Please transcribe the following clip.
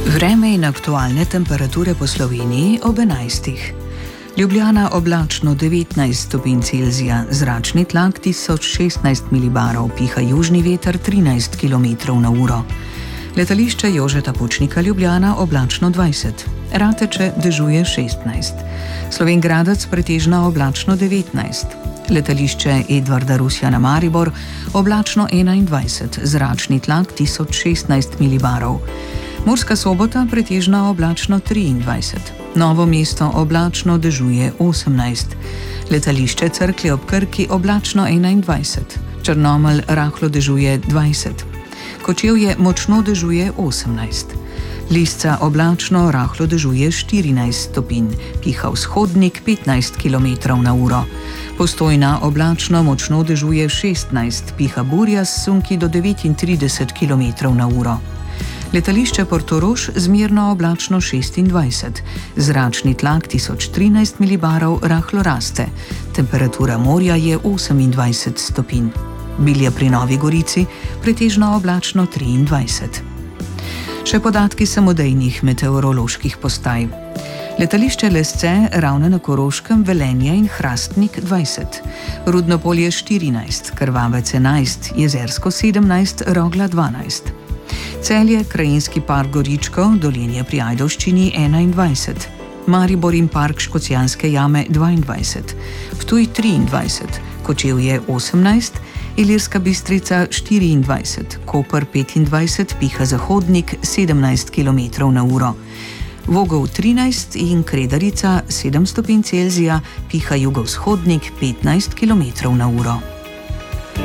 Vreme in aktualne temperature po Sloveniji ob 11. Ljubljana oblačno 19 stopinj Celzija, zračni tlak 1016 milibarov, piha južni veter 13 km/h. Letališče Jožeta Pučnika Ljubljana oblačno 20, Rateče dežuje 16, Slovenj Gradec pretežno oblačno 19, letališče Edvarda Rusjana Maribor oblačno 21, zračni tlak 1016 milibarov. Murska Sobota pretežno oblačno 23, Novo mesto oblačno dežuje 18, letališče Cerklje ob Krki oblačno 21, Črnomelj rahlo dežuje 20, Kočevje močno dežuje 18, Lisca oblačno rahlo dežuje 14 stopinj, piha vzhodnik 15 km/h, Postojna oblačno močno dežuje 16, piha burja s sunki do 39 km/h. Letališče Portorož zmerno oblačno 26, zračni tlak 1013 milibarov rahlo raste, temperatura morja je 28 stopinj. Bilje pri Novi Gorici pretežno oblačno 23. Še podatki samodejnih meteoroloških postaj. Letališče Lesce, Ravne na Koroškem, Velenje in Hrastnik 20, Rudnopolje 14, Krvavec 11, Jezersko 17, Rogla 12. Celje, Krajinski park Goričko, Dolenje pri Ajdovščini 21, Maribor in park Škocjanske jame 22, Ptuj 23, Kočevje 18, Ilirska Bistrica 24, Koper 25, piha zahodnik 17 km/h, Vogel 13 in Kredarica 7 stopinj Celzija, piha jugovzhodnik 15 km/h.